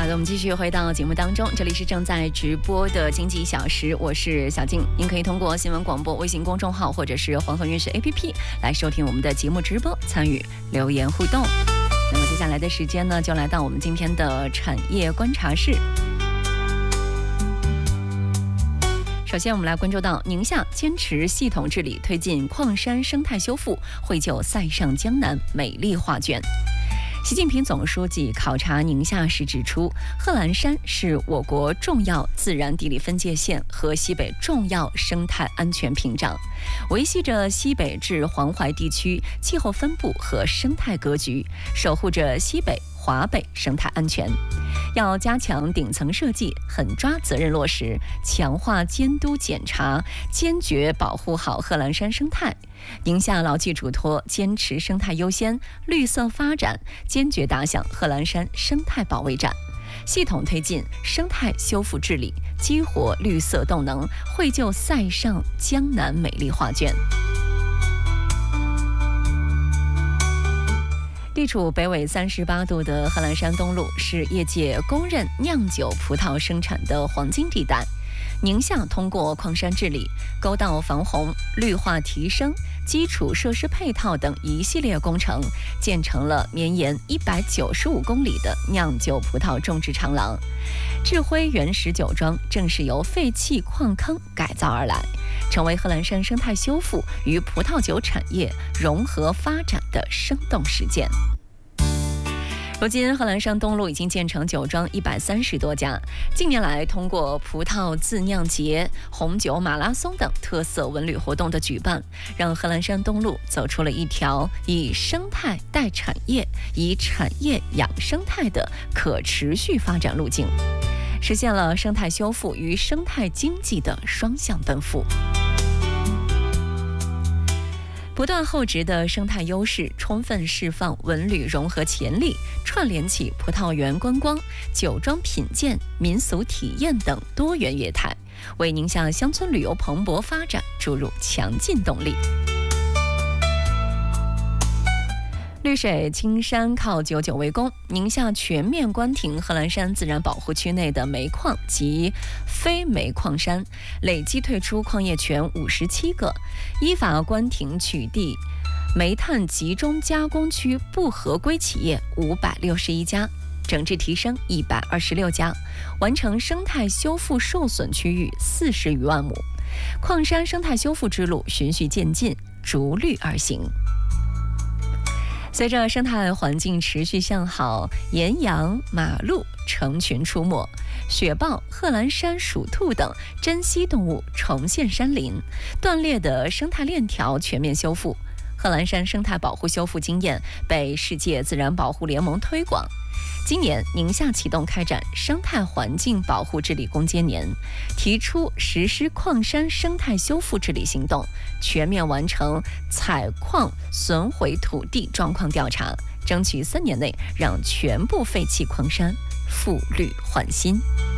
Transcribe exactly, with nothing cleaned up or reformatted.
好的，我们继续回到节目当中，这里是正在直播的经济小时，我是小静。您可以通过新闻广播微信公众号或者是黄河运势 A P P 来收听我们的节目直播，参与留言互动。那么接下来的时间呢，就来到我们今天的产业观察室。首先我们来关注到宁夏坚持系统治理，推进矿山生态修复，绘就塞上江南美丽画卷。习近平总书记考察宁夏时指出，贺兰山是我国重要自然地理分界线和西北重要生态安全屏障，维系着西北至黄淮地区气候分布和生态格局，守护着西北华北生态安全。要加强顶层设计，狠抓责任落实，强化监督检查，坚决保护好贺兰山生态。宁夏牢记嘱托，坚持生态优先、绿色发展，坚决打响贺兰山生态保卫战，系统推进生态修复治理，激活绿色动能，绘就塞上江南美丽画卷。地处北纬三十八度的贺兰山东路是业界公认酿酒葡萄生产的黄金地带。宁夏通过矿山治理、沟道防洪、绿化提升、基础设施配套等一系列工程，建成了绵延一百九十五公里的酿酒葡萄种植长廊。智辉原始酒庄正是由废弃矿坑改造而来，成为贺兰山生态修复与葡萄酒产业融合发展的生动实践。如今，贺兰山东路已经建成酒庄一百三十多家。近年来，通过葡萄自酿节、红酒马拉松等特色文旅活动的举办，让贺兰山东路走出了一条以生态带产业、以产业养生态的可持续发展路径，实现了生态修复与生态经济的双向奔赴。不断厚植的生态优势，充分释放文旅融合潜力，串联起葡萄园观光、酒庄品鉴、民俗体验等多元业态，为宁夏乡村旅游蓬勃发展注入强劲动力。绿水青山靠九九为功，宁夏全面关停贺兰山自然保护区内的煤矿及非煤矿山，累计退出矿业权五十七个，依法关停取缔煤炭集中加工区不合规企业五百六十一家，整治提升一百二十六家，完成生态修复受损区域四十余万亩。矿山生态修复之路循序渐进，逐绿而行。随着生态环境持续向好，岩羊、马鹿成群出没，雪豹、贺兰山鼠兔等珍稀动物重现山林，断裂的生态链条全面修复。贺兰山生态保护修复经验被世界自然保护联盟推广。今年，宁夏启动开展生态环境保护治理攻坚年，提出实施矿山生态修复治理行动，全面完成采矿损毁土地状况调查，争取三年内让全部废弃矿山复绿焕新。